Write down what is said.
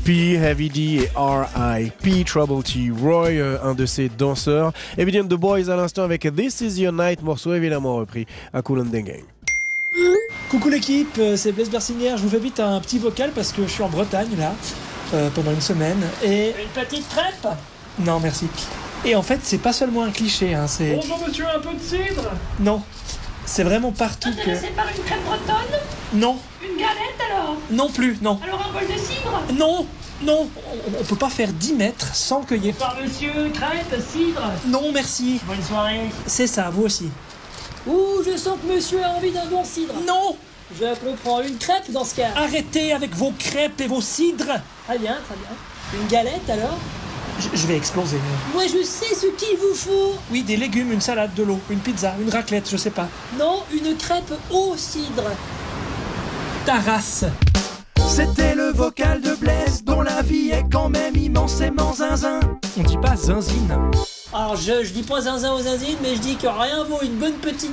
P, Heavy D et R.I.P. Trouble T. Roy, un de ses danseurs. Evident The Boys à l'instant avec This Is Your Night, morceau évidemment repris à Kool and the Gang. Coucou l'équipe, c'est Blaise Bersinger. Je vous fais vite un petit vocal parce que je suis en Bretagne là, pendant une semaine. Et... Une petite crêpe? Non, merci. Et en fait, c'est pas seulement un cliché, hein, c'est... Bonjour monsieur, un peu de cidre? Non, c'est vraiment partout que... Intéressé par une crêpe bretonne? Non, Une galette alors? non plus, non. Alors un bol de cidre? Non, non, on peut pas faire 10 mètres sans cueillir. Bonsoir monsieur, crêpe, cidre? Non, merci. Bonne soirée. C'est ça, vous aussi. Ouh, je sens que monsieur a envie d'un bon cidre. Non, Je comprends, une crêpe dans ce cas. arrêtez avec vos crêpes et vos cidres. Très bien, très bien. Une galette alors? Je vais exploser. Moi je sais ce qu'il vous faut. Oui, des légumes, une salade, de l'eau, une pizza, une raclette, je sais pas. Non, une crêpe au cidre. Ta race. C'était le vocal de Blaise, dont la vie est quand même immensément zinzin. On dit pas zinzine. Alors je dis pas zinzin aux zinzines, mais je dis que rien vaut une bonne petite